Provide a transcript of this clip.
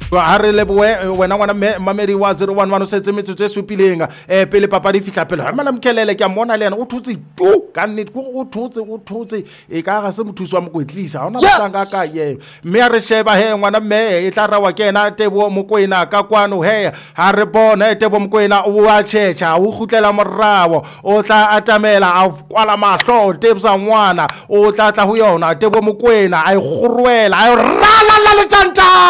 ha re leboe wena ngwana mamedi wa 011 o setse metsotso e supileng pele papadi fihla pele ha mana mkelele ke a mona le yena o thutse tu ka nnete o thutse e ka ga se mothuso wa mokwetlisa ha ona matlanga ka ye mme a re sheba he ngwana mme e tla rawa ke ena Tebo Mokoena ka kwano he ha re bona Tebo Mokoena o a tshetsha o gutlela morao o tla atamela a kwala mahlo Tebsa ngwana o tla ho yona Tebo Mokoena a e gurwela a rala la le tjantja